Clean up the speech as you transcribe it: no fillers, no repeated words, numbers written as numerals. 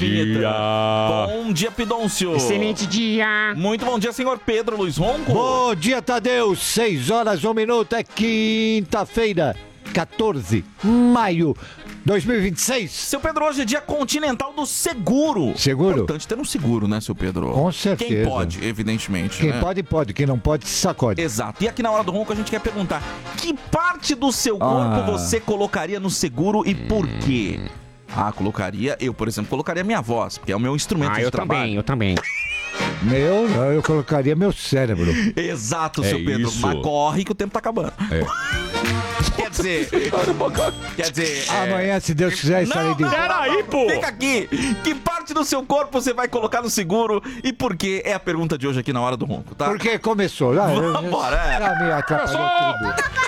Bom dia, Pidoncio. Excelente dia. Muito bom dia, senhor Pedro Luiz Ronco. Bom dia, Tadeu. 6h01, é quinta-feira, 14 de maio 2026. Seu Pedro, hoje é dia continental do seguro. Seguro? Importante ter um seguro, né, seu Pedro? Com certeza. Quem pode, evidentemente. Quem né? pode. Quem não pode, se sacode. Exato. E aqui na Hora do Ronco a gente quer perguntar: que parte do seu corpo você colocaria no seguro e por quê? Eu, por exemplo, colocaria minha voz, porque é o meu instrumento de trabalho. Eu também. Eu colocaria meu cérebro. Exato, seu Pedro. isso. Mas corre que o tempo tá acabando. Quer dizer... Amanhã, se Deus quiser, estarei de volta. Peraí, pô! Fica aqui! Que parte do seu corpo você vai colocar no seguro e por quê? É a pergunta de hoje aqui na Hora do Ronco, tá? Porque começou. Já Vambora, me atrapalhou tudo.